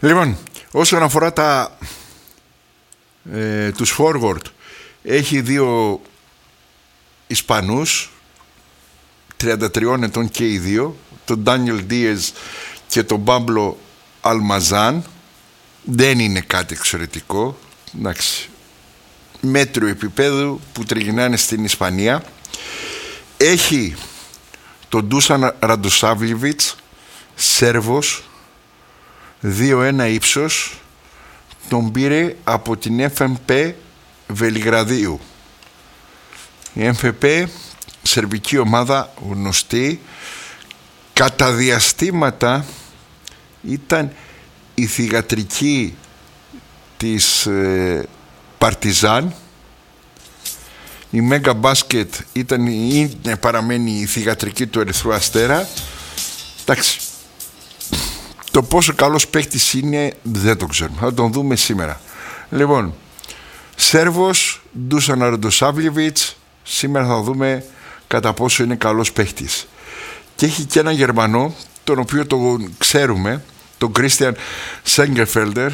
Λοιπόν, όσον αφορά τους forward, έχει δύο Ισπανούς 33 ετών και οι δύο, τον Ντάνιελ Ντίεζ και τον Πάμπλο Αλμαζάν. Δεν είναι κάτι εξαιρετικό, εντάξει, μέτριο επίπεδου που τριγυρνάνε στην Ισπανία. Έχει τον Ντούσαν Ραντοσάβλιβιτς, Σέρβος, 2-1 ύψος, τον πήρε από την FMP Βελιγραδίου. Η FMP, σερβική ομάδα γνωστή, κατά διαστήματα ήταν η θυγατρική της Παρτιζάν. Η Μέγκα Μπάσκετ παραμένει η θυγατρική του Ερυθρού Αστέρα. Εντάξει, το πόσο καλός παίκτης είναι δεν το ξέρουμε, θα τον δούμε σήμερα. Λοιπόν, Σέρβος Ντούσαν Ραντοσάβλιβιτς, σήμερα θα δούμε κατά πόσο είναι καλός παίκτης. Και έχει και έναν Γερμανό, τον οποίο τον ξέρουμε, τον Κρίστιαν Σέγκερφέλντερ,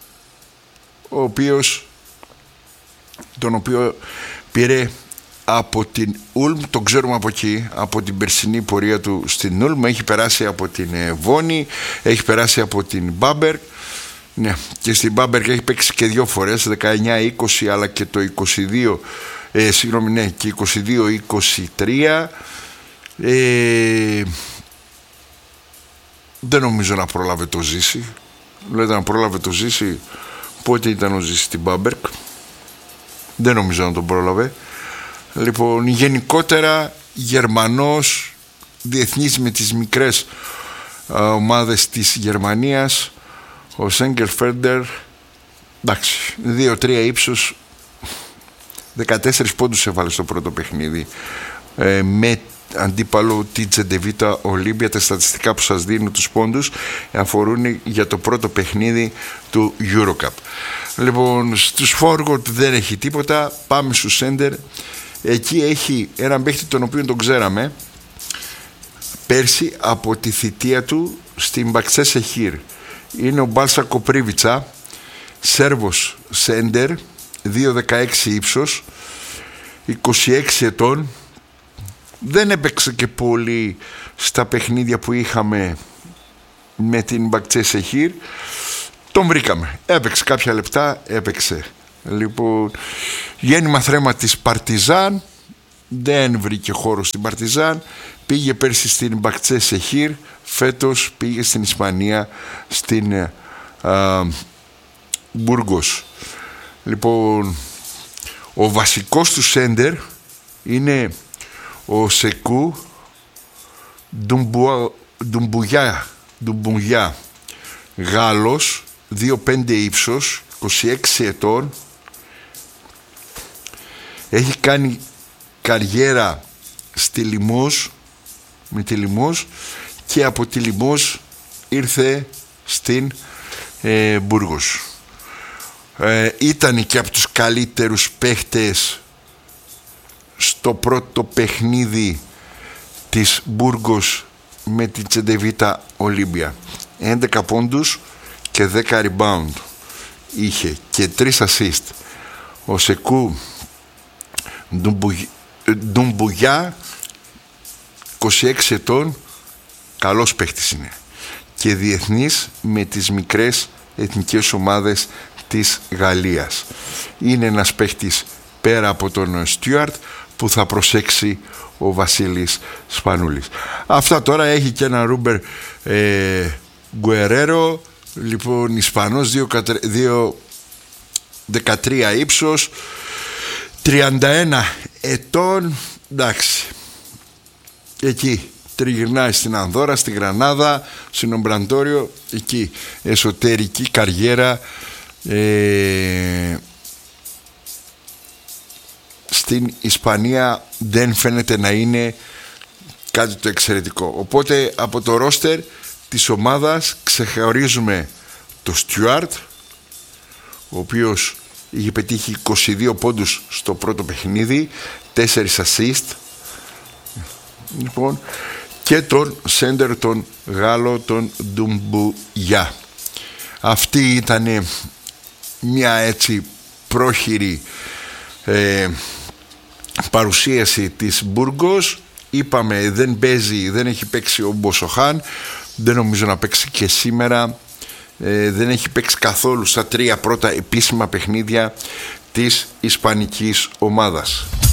τον οποίο πήρε από την Ούλμ, τον ξέρουμε από εκεί, από την περσινή πορεία του στην Ούλμ. Έχει περάσει από την Βόνη, έχει περάσει από την Μπάμπεργκ. Ναι, και στην Μπάμπεργκ έχει παίξει και δύο φορές, 19-20 αλλά και το 22, και 22-23. Δεν νομίζω να πρόλαβε το ζήσει. Λέτε να πρόλαβε το ζήσει, πότε ήταν ο Ζήση στην Μπάμπεργκ? Δεν νομίζω να τον πρόλαβε. Λοιπόν, γενικότερα Γερμανός, διεθνής με τις μικρές ομάδες της Γερμανίας, ο Σέγκερφέλντερ, εντάξει, 2-3 ύψος, 14 πόντους έβαλε στο πρώτο παιχνίδι με αντίπαλο τη Τσεντεβίτα Ολύμπια. Τα στατιστικά που σας δίνουν τους πόντους αφορούν για το πρώτο παιχνίδι του Eurocup. Λοιπόν, στους forward δεν έχει τίποτα. Πάμε στους center. Εκεί έχει έναν παίχτη τον οποίο τον ξέραμε πέρσι από τη θητεία του στην Μπαξέσεχήρ. Είναι ο Μπάλσα Κοπρίβιτσα, Σέρβος center, 2-16 ύψος, 26 ετών. Δεν έπαιξε και πολύ στα παιχνίδια που είχαμε με την Μπαξέσεχήρ. Τον βρήκαμε, έπαιξε κάποια λεπτά, έπαιξε. Λοιπόν, γέννημα θρέμα της Παρτιζάν, δεν βρήκε χώρο στην Παρτιζάν, πήγε πέρσι στην Μπαξέσεχήρ, φέτος πήγε στην Ισπανία, στην Μπούργος. Λοιπόν, ο βασικός του σέντερ είναι ο Σεκού Ντουμπουγιά, Γάλλος, 2-5 ύψος, 26 ετών. Έχει κάνει καριέρα στη Λιμόζ, με τη Λιμόζ, και από τη Λιμόζ ήρθε στην Μπούργος. Ήταν και από τους καλύτερους παίχτες στο πρώτο παιχνίδι της Μπούργος με την Τσεντεβίτα Ολύμπια. 11 πόντους και 10 rebound είχε και 3 assist. Ο Σεκού Ντουμπουγιά, 26 ετών, καλός παίχτης είναι και διεθνής με τις μικρές εθνικές ομάδες της Γαλλίας. Είναι ένας παίχτης πέρα από τον Στιούαρτ που θα προσέξει ο Βασίλης Σπανούλης. Αυτά τώρα. Έχει και ένα Ρούμπερ Γκουερέρο, λοιπόν, Ισπανός, 2-13 ύψος, 31 ετών, εντάξει, εκεί τριγυρνάει στην Ανδώρα, στη Γρανάδα, στην Ομπραντόριο, εκεί εσωτερική καριέρα. Στην Ισπανία δεν φαίνεται να είναι κάτι το εξαιρετικό. Οπότε από το ρόστερ της ομάδας ξεχωρίζουμε το Στιούαρτ, ο οποίος είχε πετύχει 22 πόντους στο πρώτο παιχνίδι, 4 assist, λοιπόν, και τον σέντερ, τον Γάλλο, τον Ντουμπουγιά. Αυτή ήταν μια έτσι πρόχειρη παρουσίαση της Μπουργκος. Είπαμε δεν παίζει, δεν έχει παίξει ο Μποσοχάν, δεν νομίζω να παίξει και σήμερα, δεν έχει παίξει καθόλου στα 3 πρώτα επίσημα παιχνίδια της ισπανικής ομάδας.